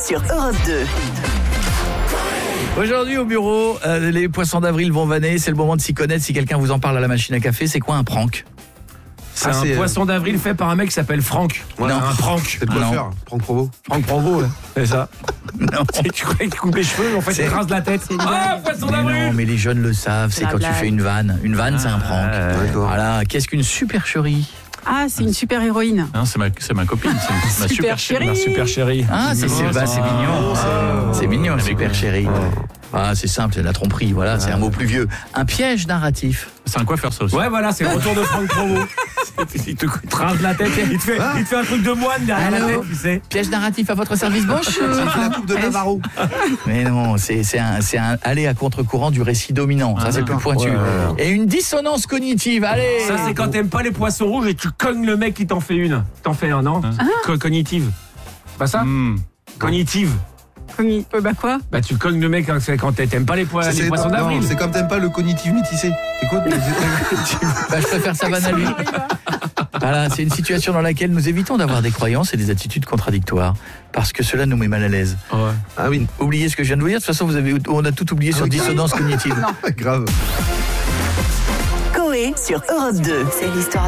sur Europe 2. Aujourd'hui au bureau, les poissons d'avril vont vanner, c'est le moment de s'y connaître. Si quelqu'un vous en parle à la machine à café, c'est quoi un prank? C'est un poisson d'avril fait par un mec qui s'appelle Franck. Voilà, un prank. C'est le coiffeur, Franck Provo. Franck Provo, c'est ça. Non. Tu croyais qu'il coupe les cheveux, en fait il rase la tête. Ah, poisson Mais d'avril. non, mais les jeunes le savent, c'est La quand blague. tu fais une vanne. Une vanne, c'est un prank. D'accord. Voilà, qu'est-ce qu'une supercherie? Ah, c'est une super héroïne. Non, c'est ma copine, c'est ma Super super chérie. Ma super chérie. Ah, c'est mignon. C'est mignon, super chérie. Ah, c'est simple, c'est de la tromperie, voilà, c'est un mot plus vieux. Un piège narratif. C'est un coiffeur, ça aussi. Ouais, voilà, c'est le retour de Franck Provo. Il te rase la tête, il te fait un truc de moine derrière la Allô tête, tu sais. Piège narratif à votre service, bonjour. C'est la coupe de Navarro. Mais non, c'est un aller à contre-courant du récit dominant. Ça, c'est plus pointu. Et une dissonance cognitive, allez. Ça, c'est quand t'aimes pas les poissons rouges et tu cognes le mec qui t'en fait une. T'en fais un, non? Cognitive. Pas ça? Cognitive. Bah quoi? Bah tu cognes le mec hein, c'est quand t'aimes pas les poissons d'avril. C'est comme t'aimes pas le cognitif métissé. C'est quoi? Bah, je préfère sa vanne à lui. Voilà, c'est une situation dans laquelle nous évitons d'avoir des croyances et des attitudes contradictoires, parce que cela nous met mal à l'aise. Ah oui, Oubliez ce que je viens de vous dire, de toute façon on a tout oublié sur dissonance cognitive. grave. Coé sur Europe 2. C'est l'histoire